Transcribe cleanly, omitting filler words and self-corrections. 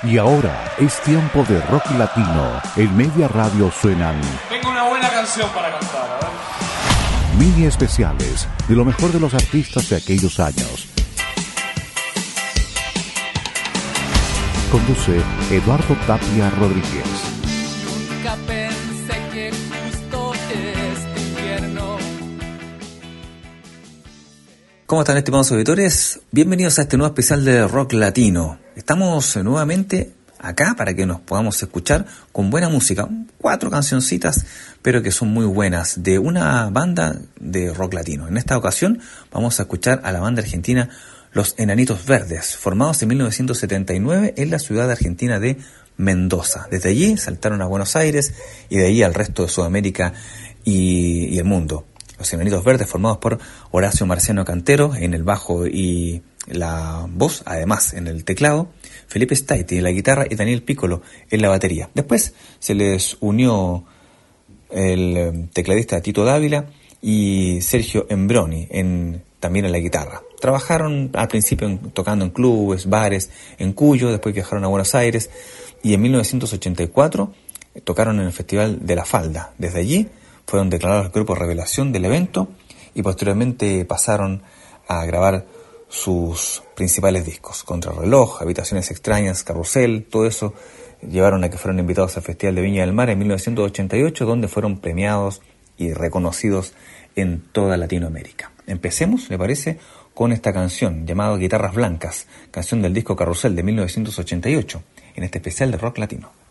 Y ahora es tiempo de rock latino. En Media Radio suenan... Tengo una buena canción para cantar, a ver. Mini especiales de lo mejor de los artistas de aquellos años. Conduce Eduardo Tapia Rodríguez. Nunca pensé que justo este invierno. ¿Cómo están, estimados auditores? Bienvenidos a este nuevo especial de rock latino. Estamos nuevamente acá para que nos podamos escuchar con buena música. 4 cancioncitas, pero que son muy buenas, de una banda de rock latino. En esta ocasión vamos a escuchar a la banda argentina Los Enanitos Verdes, formados en 1979 en la ciudad argentina de Mendoza. Desde allí saltaron a Buenos Aires y de allí al resto de Sudamérica y el mundo. Los Enanitos Verdes, formados por Horacio Marciano Cantero en el bajo y la voz, además en el teclado, Felipe Staiti en la guitarra y Daniel Piccolo en la batería. Después se les unió el tecladista Tito Dávila y Sergio Embroni también en la guitarra. Trabajaron al principio tocando en clubes, bares, en Cuyo, después viajaron a Buenos Aires y en 1984 tocaron en el Festival de la Falda. Desde allí fueron declarados el grupo revelación del evento y posteriormente pasaron a grabar sus principales discos: Contrarreloj, Habitaciones Extrañas, Carrusel. Todo eso llevaron a que fueron invitados al Festival de Viña del Mar en 1988, donde fueron premiados y reconocidos en toda Latinoamérica. Empecemos, ¿le parece?, con esta canción llamada Guitarras Blancas, canción del disco Carrusel de 1988, en este especial de rock latino.